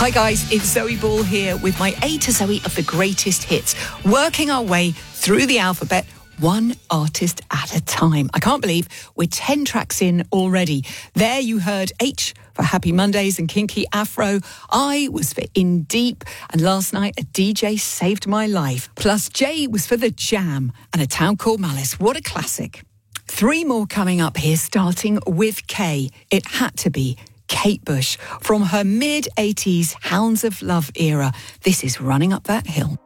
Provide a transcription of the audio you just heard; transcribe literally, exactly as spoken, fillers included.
Hi guys, it's Zoe Ball here with my A to Zoe of the greatest hits, working our way through the alphabet, one artist at a time. I can't believe we're ten tracks in already. There you heard H for Happy Mondays and Kinky Afro. I was for In Deep, and last night a D J saved my life. Plus J was for The Jam and A Town Called Malice. What a classic. Three more coming up here, starting with K. It had to be Kate Bush from her mid-eighties Hounds of Love era. This is Running Up That Hill.